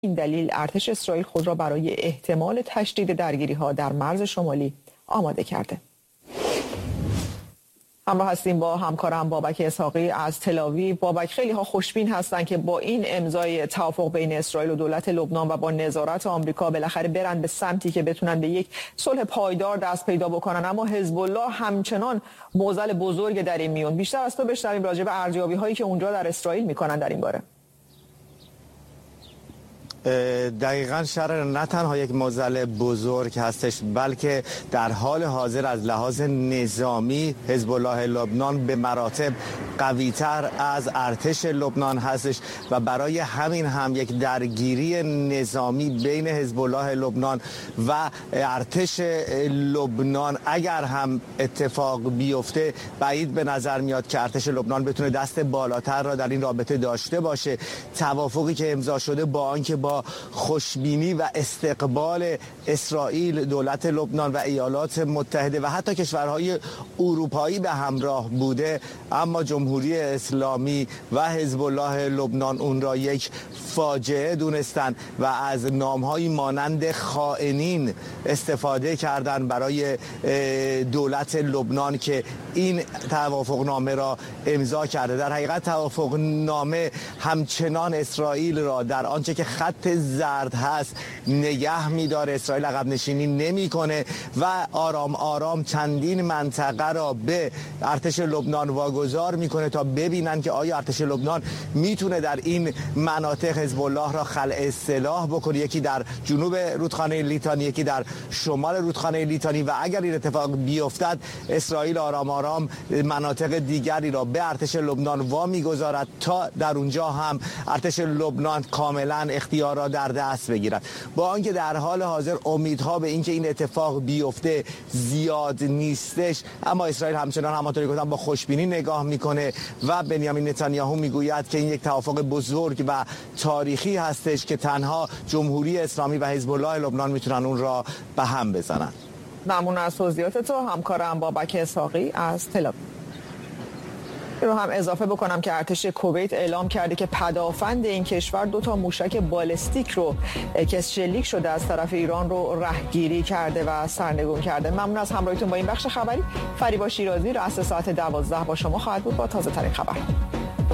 این دلیل ارتش اسرائیل خود را برای احتمال تشدید درگیری‌ها در مرز شمالی آماده کرده. همراه هستیم با همکارم بابک اسحاقی از تل‌آویو. بابک، خیلی ها خوشبین هستند که با این امضای توافق بین اسرائیل و دولت لبنان و با نظارت آمریکا بالاخره برن به سمتی که بتونن به یک صلح پایدار دست پیدا بکنن، اما حزب الله همچنان معضل بزرگ در این میون. بیشتر از تو بشنویم راجع به ارزیابی هایی که اونجا در اسرائیل میکنن در این باره. دقیقاً شرر نه تنها یک معضل بزرگ هستش، بلکه در حال حاضر از لحاظ نظامی حزب الله لبنان به مراتب قوی‌تر از ارتش لبنان هستش و برای همین هم یک درگیری نظامی بین حزب الله لبنان و ارتش لبنان اگر هم اتفاق بیفته، بعید به نظر میاد که ارتش لبنان بتونه دست بالاتر را در این رابطه داشته باشه. توافقی که امضا شده با آنکه با خوشبینی و استقبال اسرائیل، دولت لبنان و ایالات متحده و حتی کشورهای اروپایی به همراه بوده، اما جمهوری اسلامی و حزب الله لبنان اون را یک فاجعه دونستن و از نام‌هایی مانند خائنین استفاده کردن برای دولت لبنان که این توافقنامه را امضا کرده. در حقیقت توافقنامه همچنان اسرائیل را در آنچه که خط زرد هست نگه می‌داره، اسرائیل عقب نشینی نمی‌کنه و آرام آرام چندین منطقه را به ارتش لبنان واگذار می‌کنه تا ببینن که آیا ارتش لبنان میتونه در این مناطق حزب الله را خلع سلاح بکنه، یکی در جنوب رودخانه لیتانی، یکی در شمال رودخانه لیتانی، و اگر این اتفاق بیفتد اسرائیل آرام آرام مناطق دیگری را به ارتش لبنان وامیگذارد تا در اونجا هم ارتش لبنان کاملا اختیار را در دست بگیرد. با آنکه در حال حاضر امیدها به اینکه این اتفاق بیفته زیاد نیستش، اما اسرائیل همچنان همانطوری گفتم با خوشبینی نگاه میکنه و بنیامین نتانیاهو میگوید که این یک توافق بزرگ و تاریخی هستش که تنها جمهوری اسلامی و حزب الله لبنان میتونن اون را به هم بزنن. ممنون از توضیحات تو همکارم بابک اسحاقی از تل‌آویو. رو هم اضافه بکنم که ارتش کویت اعلام کرده که پدافند این کشور 2 موشک بالستیک رو که شلیک شده از طرف ایران رو رهگیری کرده و سرنگون کرده. ممنون از همراهیتون با این بخش خبری. فریبا شیرازی رأس ساعت 12 با شما خواهد بود با تازه ترین خبر.